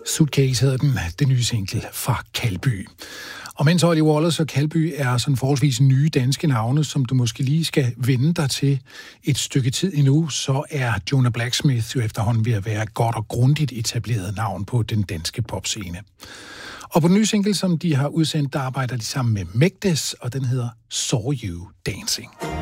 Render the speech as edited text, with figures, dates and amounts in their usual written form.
Suitcase hedder den nye single fra Kalby. Og mens Ollie Wallace og Kalby er sådan forholdsvis nye danske navne, som du måske lige skal vende dig til et stykke tid endnu, så er Jonah Blacksmith jo efterhånden ved at være et godt og grundigt etableret navn på den danske popscene. Og på den nye single, som de har udsendt, der arbejder de sammen med Megdes, og den hedder Saw You Dancing.